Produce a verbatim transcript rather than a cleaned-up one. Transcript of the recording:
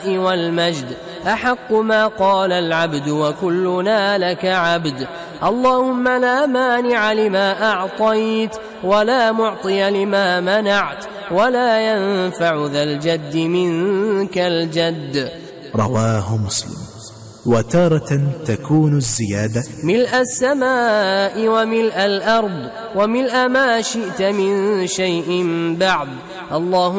والمجد أحق ما قال العبد وكلنا لك عبد. اللهم لا مانع لما أعطيت ولا معطي لما منعت ولا ينفع ذا الجد منك الجد. رواه مسلم. وتارة تكون الزيادة ملء السماء وملء الأرض وملء ما شئت من شيء بعد. اللهم